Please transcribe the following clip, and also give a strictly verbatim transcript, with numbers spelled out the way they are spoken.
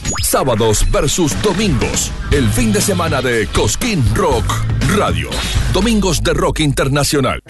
Sábados versus domingos. El fin de semana de Cosquín Rock Radio. Domingos de rock internacional.